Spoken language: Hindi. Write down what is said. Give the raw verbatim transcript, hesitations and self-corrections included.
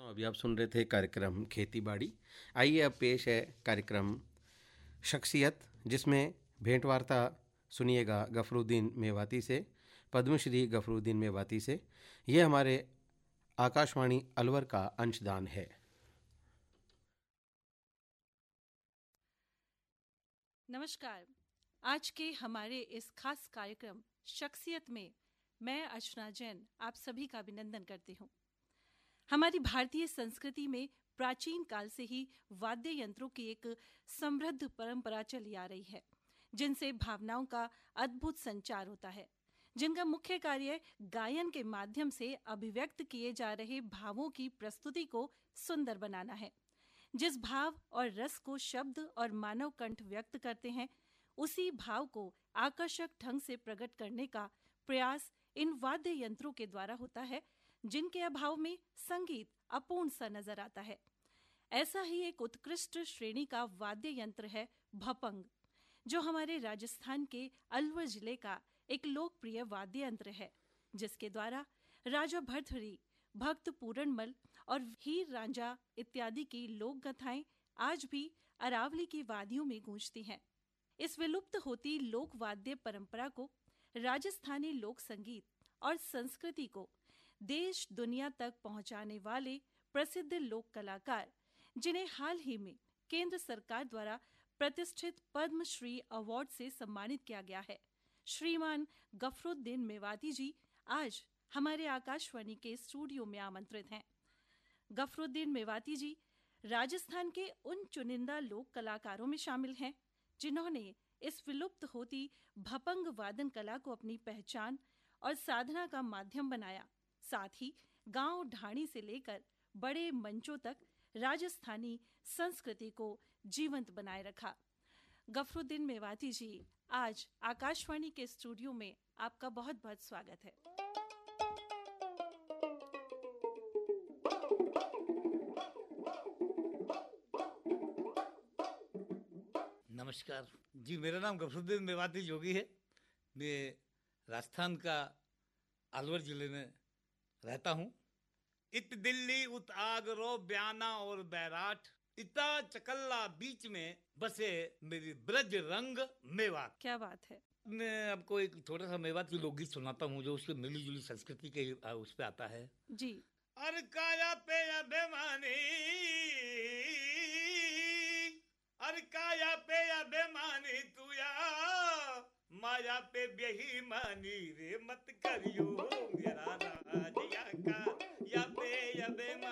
अभी आप सुन रहे थे कार्यक्रम खेती बाड़ी। आइए अब पेश है कार्यक्रम शख्सियत, जिसमें भेंटवार्ता सुनिएगा गफरुद्दीन मेवाती से, पद्मश्री गफरुद्दीन मेवाती से। ये हमारे आकाशवाणी अलवर का अंशदान है। नमस्कार। आज के हमारे इस खास कार्यक्रम शख्सियत में मैं अर्चना जैन आप सभी का अभिनंदन करती हूँ। हमारी भारतीय संस्कृति में प्राचीन काल से ही वाद्य यंत्रों की एक समृद्ध परंपरा चली आ रही है, जिनसे भावनाओं का अद्भुत संचार होता है, जिनका मुख्य कार्य गायन के माध्यम से अभिव्यक्त किए जा रहे भावों की प्रस्तुति को सुंदर बनाना है। जिस भाव और रस को शब्द और मानव कंठ व्यक्त करते हैं, उसी भाव को आकर्षक ढंग से प्रकट करने का प्रयास इन वाद्य यंत्रों के द्वारा होता है, जिनके अभाव में संगीत अपूर्ण सा नजर आता है। ऐसा ही एक उत्कृष्ट श्रेणी का वाद्य यंत्र है भपंग, जो हमारे राजस्थान के अलवर जिले का एक लोकप्रिय वाद्य यंत्र है, जिसके द्वारा राजा भर्तृहरि, भक्त पूरणमल और हीर रांझा इत्यादि की लोक गाथाएं आज भी अरावली की वादियों में गूंजती हैं। इस विलुप्त होती लोक वाद्य परंपरा को, राजस्थानी लोक संगीत और संस्कृति को देश दुनिया तक पहुंचाने वाले प्रसिद्ध लोक कलाकार, जिन्हें हाल ही में केंद्र सरकार द्वारा प्रतिष्ठित पद्मश्री अवार्ड से सम्मानित किया गया है, श्रीमान गफरुद्दीन मेवाती जी आज हमारे आकाशवाणी के स्टूडियो में आमंत्रित हैं। गफरुद्दीन मेवाती जी राजस्थान के उन चुनिंदा लोक कलाकारों में शामिल हैं, जिन्होंने इस विलुप्त होती भपंग वादन कला को अपनी पहचान और साधना का माध्यम बनाया। साथ ही गांव ढाणी से लेकर बड़े मंचों तक राजस्थानी संस्कृति को जीवंत बनाए रखा। गफरुद्दीन मेवाती जी, आज आकाशवाणी के स्टूडियो में आपका बहुत बहुत स्वागत है। नमस्कार जी, मेरा नाम गफरुद्दीन मेवाती जोगी है। मैं राजस्थान का अलवर जिले में रहता हूँ। इत दिल्ली उत आगरो ब्याना और बैराट, इता चकल्ला बीच में बसे मेरी ब्रज रंग मेवात। क्या बात है। मैं आपको एक छोटा सा मेवात की लोकगीत सुनाता हूँ, जो उसके मिली जुली संस्कृति के उस पे आता है जी। अर काया पे अभिमानी, अर काया पे अभिमानी तू या माया पे बेईमानी रे मत करियो मेरा राजिया का या पे अभिमानी।